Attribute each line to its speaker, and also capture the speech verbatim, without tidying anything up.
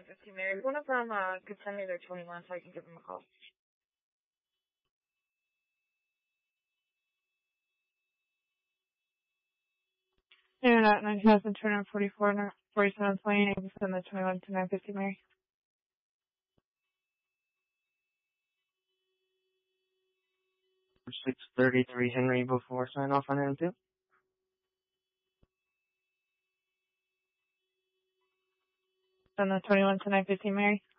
Speaker 1: nine fifteen Mary. One of them uh, could send me their twenty-one so I can give them a call. Internet nine thousand two hundred forty-four, forty-seven twenty, send the twenty-one to nine fifty Mary.
Speaker 2: six thirty-three Henry before sign off on M two.
Speaker 1: Send the twenty-one to nine fifty Mary.